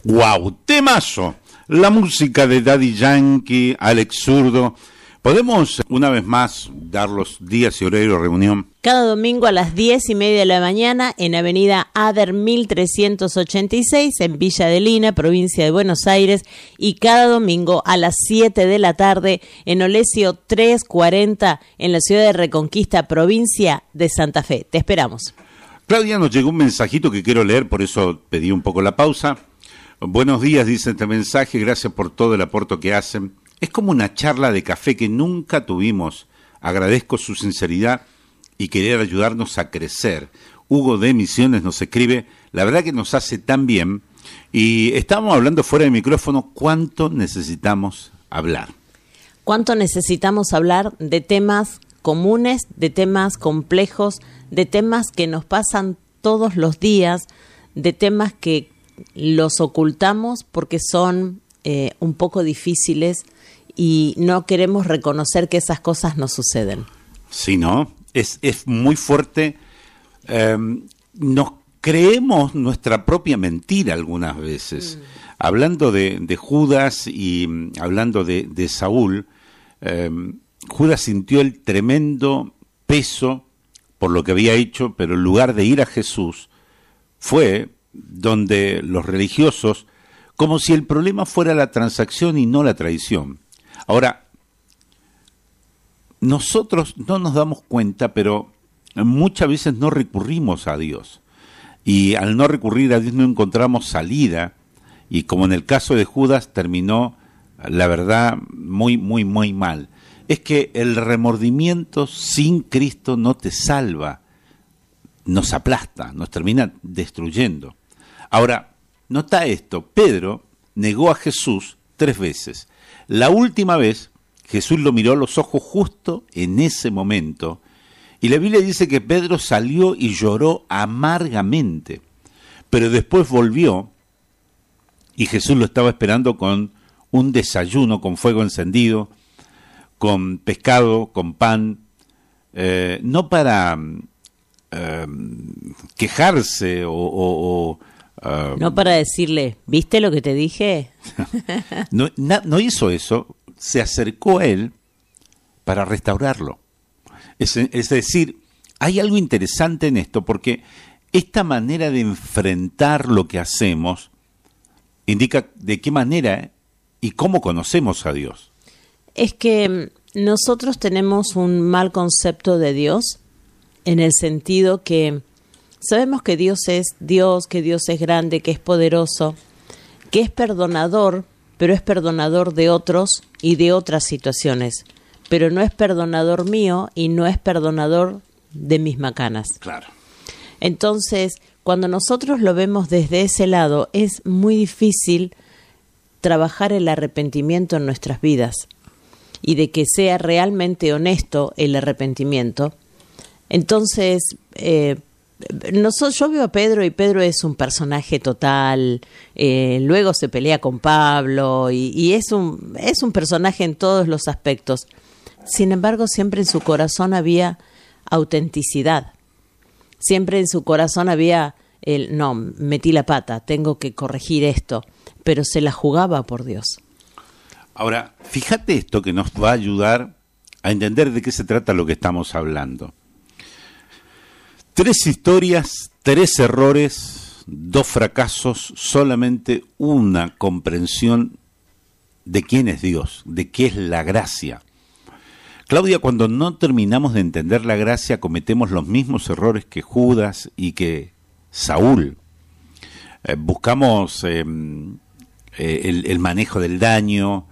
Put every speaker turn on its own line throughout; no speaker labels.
¡Wow! ¡Temazo! La música de Daddy Yankee, Alex Zurdo. ¿Podemos una vez más dar los días y horario de reunión?
Cada domingo a las 10:30 de la mañana en Avenida Ader 1386 en Villa de Lina, provincia de Buenos Aires, y cada domingo a las 7 de la tarde en Olesio 340 en la ciudad de Reconquista, provincia de Santa Fe. Te esperamos.
Claudia, nos llegó un mensajito que quiero leer, por eso pedí un poco la pausa. Buenos días, dice este mensaje, gracias por todo el aporte que hacen. Es como una charla de café que nunca tuvimos. Agradezco su sinceridad y querer ayudarnos a crecer. Hugo de Misiones nos escribe, la verdad que nos hace tan bien. Y estábamos hablando fuera de micrófono, ¿cuánto necesitamos hablar?
¿Cuánto necesitamos hablar de temas comunes, de temas complejos, de temas que nos pasan todos los días, de temas que los ocultamos porque son un poco difíciles y no queremos reconocer que esas cosas nos suceden?
Sí, ¿no? Es muy fuerte. Nos creemos nuestra propia mentira algunas veces. Hablando de Judas y hablando de Saúl, Judas sintió el tremendo peso por lo que había hecho, pero en lugar de ir a Jesús, fue donde los religiosos, como si el problema fuera la transacción y no la traición. Ahora, nosotros no nos damos cuenta, pero muchas veces no recurrimos a Dios. Y al no recurrir a Dios no encontramos salida. Y como en el caso de Judas, terminó, la verdad, muy, muy, muy mal. Es que el remordimiento sin Cristo no te salva, nos aplasta, nos termina destruyendo. Ahora, nota esto, Pedro negó a Jesús 3 veces. La última vez, Jesús lo miró a los ojos justo en ese momento, y la Biblia dice que Pedro salió y lloró amargamente, pero después volvió, y Jesús lo estaba esperando con un desayuno, con fuego encendido, con pescado, con pan, no para quejarse
no para decirle, ¿viste lo que te dije?
No hizo eso, se acercó a él para restaurarlo. Es decir, hay algo interesante en esto, porque esta manera de enfrentar lo que hacemos indica de qué manera y cómo conocemos a Dios.
Es que nosotros tenemos un mal concepto de Dios, en el sentido que sabemos que Dios, que Dios es grande, que es poderoso, que es perdonador, pero es perdonador de otros y de otras situaciones, pero no es perdonador mío y no es perdonador de mis macanas.
Claro.
Entonces, cuando nosotros lo vemos desde ese lado, es muy difícil trabajar el arrepentimiento en nuestras vidas y de que sea realmente honesto el arrepentimiento. Entonces, yo veo a Pedro y Pedro es un personaje total, luego se pelea con Pablo y es un personaje en todos los aspectos. Sin embargo, siempre en su corazón había autenticidad, siempre en su corazón había no, metí la pata, tengo que corregir esto, pero se la jugaba por Dios.
Ahora, fíjate esto que nos va a ayudar a entender de qué se trata lo que estamos hablando. 3 historias, 3 errores, 2 fracasos, solamente una comprensión de quién es Dios, de qué es la gracia. Claudia, cuando no terminamos de entender la gracia, cometemos los mismos errores que Judas y que Saúl. Buscamos el manejo del daño,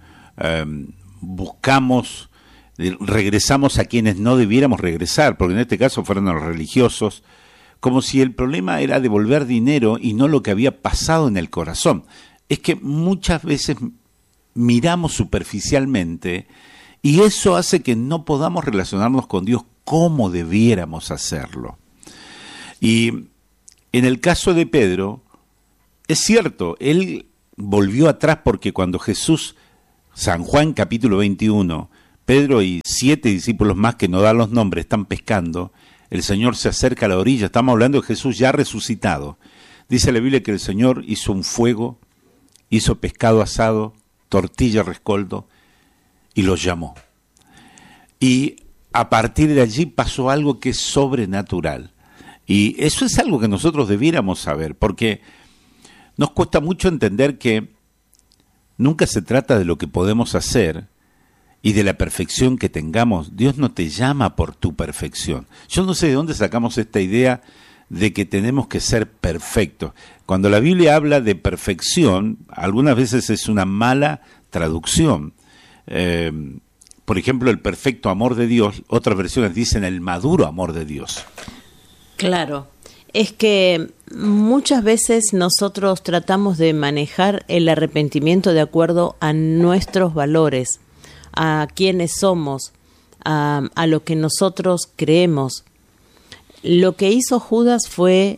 regresamos a quienes no debiéramos regresar, porque en este caso fueron los religiosos, como si el problema era devolver dinero y no lo que había pasado en el corazón. Es que muchas veces miramos superficialmente y eso hace que no podamos relacionarnos con Dios como debiéramos hacerlo. Y en el caso de Pedro, es cierto, él volvió atrás porque cuando Jesús, San Juan capítulo 21, Pedro y 7 discípulos más que no dan los nombres están pescando, el Señor se acerca a la orilla, estamos hablando de Jesús ya resucitado. Dice la Biblia que el Señor hizo un fuego hizo pescado asado, tortilla rescoldo y los llamó. Y a partir de allí pasó algo que es sobrenatural. Y eso es algo que nosotros debiéramos saber, porque nos cuesta mucho entender que nunca se trata de lo que podemos hacer y de la perfección que tengamos. Dios no te llama por tu perfección. Yo no sé de dónde sacamos esta idea de que tenemos que ser perfectos. Cuando la Biblia habla de perfección, algunas veces es una mala traducción. Por ejemplo, el perfecto amor de Dios, otras versiones dicen el maduro amor de Dios.
Claro, es que muchas veces nosotros tratamos de manejar el arrepentimiento de acuerdo a nuestros valores, a quienes somos, a lo que nosotros creemos. Lo que hizo Judas fue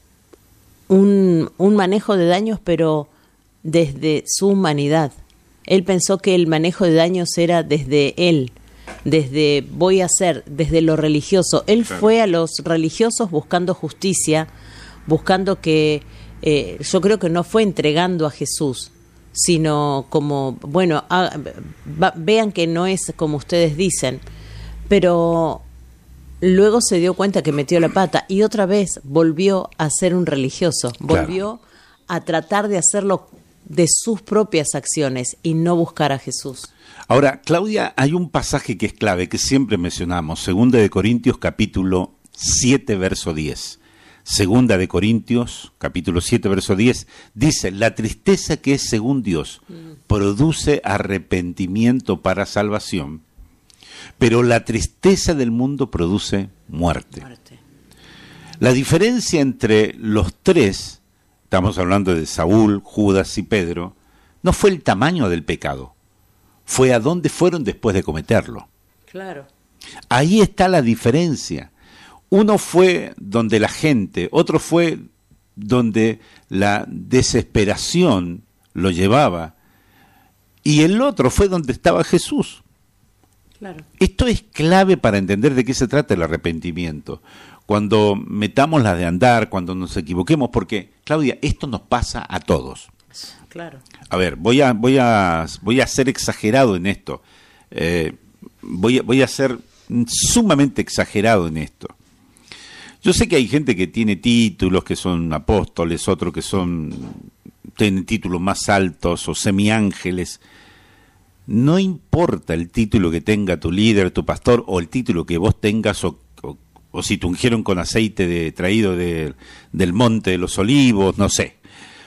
un manejo de daños, pero desde su humanidad. Él pensó que el manejo de daños era desde él, desde lo religioso. Él fue a los religiosos buscando justicia, buscando que, yo creo que no fue entregando a Jesús, sino como, bueno, vean que no es como ustedes dicen, pero luego se dio cuenta que metió la pata y otra vez volvió a ser un religioso, volvió a tratar de hacerlo de sus propias acciones y no buscar a Jesús.
Ahora, Claudia, hay un pasaje que es clave, que siempre mencionamos, 2 de Corintios capítulo 7, verso 10. 2 de Corintios capítulo 7, verso 10, dice, la tristeza que es según Dios produce arrepentimiento para salvación, pero la tristeza del mundo produce muerte. La diferencia entre los tres, estamos hablando de Saúl, Judas y Pedro, no fue el tamaño del pecado, fue a dónde fueron después de cometerlo.
Claro.
Ahí está la diferencia. Uno fue donde la gente, otro fue donde la desesperación lo llevaba, y el otro fue donde estaba Jesús.
Claro.
Esto es clave para entender de qué se trata el arrepentimiento. Cuando metamos la de andar, cuando nos equivoquemos, porque, Claudia, esto nos pasa a todos.
Claro.
A ver, voy a ser exagerado en esto. Voy a ser sumamente exagerado en esto. Yo sé que hay gente que tiene títulos, que son apóstoles, otros que tienen títulos más altos o semiángeles. No importa el título que tenga tu líder, tu pastor, o el título que vos tengas, o si te ungieron con aceite traído del monte de los olivos, no sé.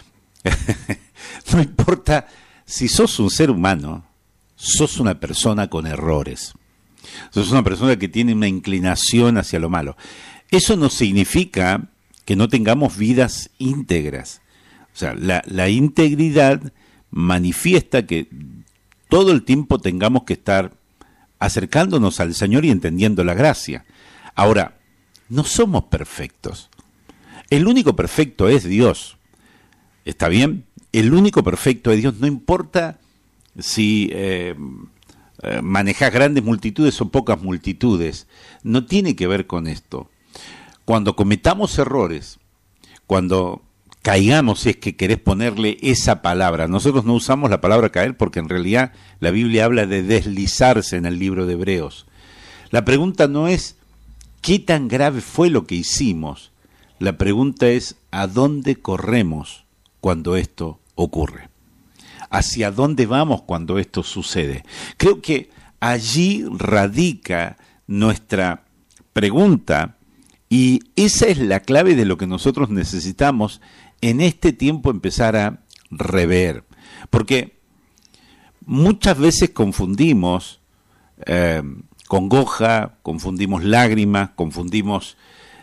No importa, si sos un ser humano, sos una persona con errores. Sos una persona que tiene una inclinación hacia lo malo. Eso no significa que no tengamos vidas íntegras. O sea, la integridad manifiesta que todo el tiempo tengamos que estar acercándonos al Señor y entendiendo la gracia. Ahora, no somos perfectos. El único perfecto es Dios. ¿Está bien? El único perfecto es Dios. No importa si manejas grandes multitudes o pocas multitudes. No tiene que ver con esto. Cuando cometamos errores, cuando caigamos, si es que querés ponerle esa palabra. Nosotros no usamos la palabra caer porque en realidad la Biblia habla de deslizarse en el libro de Hebreos. La pregunta no es ¿qué tan grave fue lo que hicimos? La pregunta es ¿a dónde corremos cuando esto ocurre? ¿Hacia dónde vamos cuando esto sucede? Creo que allí radica nuestra pregunta y esa es la clave de lo que nosotros necesitamos en este tiempo empezar a rever. Porque muchas veces confundimos congoja, confundimos lágrimas, confundimos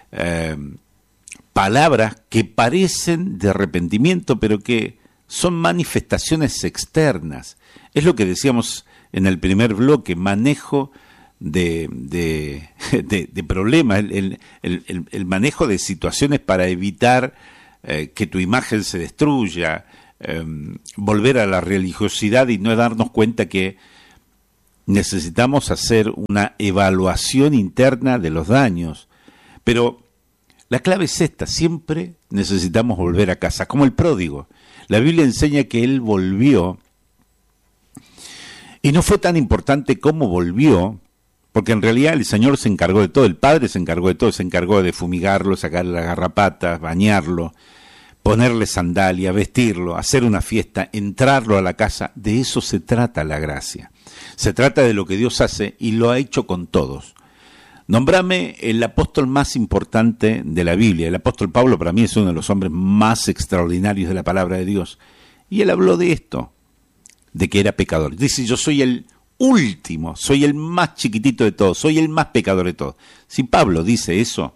palabras que parecen de arrepentimiento, pero que son manifestaciones externas. Es lo que decíamos en el primer bloque, manejo de problemas, el manejo de situaciones para evitar que tu imagen se destruya, volver a la religiosidad y no darnos cuenta que necesitamos hacer una evaluación interna de los daños. Pero la clave es esta, siempre necesitamos volver a casa, como el pródigo. La Biblia enseña que él volvió, y no fue tan importante cómo volvió, porque en realidad el Señor se encargó de todo, el Padre se encargó de todo, se encargó de fumigarlo, sacarle las garrapatas, bañarlo, ponerle sandalia, vestirlo, hacer una fiesta, entrarlo a la casa. De eso se trata la gracia. Se trata de lo que Dios hace y lo ha hecho con todos. Nómbrame el apóstol más importante de la Biblia. El apóstol Pablo para mí es uno de los hombres más extraordinarios de la palabra de Dios. Y él habló de esto, de que era pecador. Dice, yo soy el último, soy el más chiquitito de todos, soy el más pecador de todos. Si Pablo dice eso,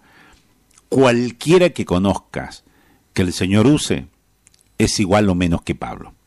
cualquiera que conozcas que el Señor use es igual o menos que Pablo.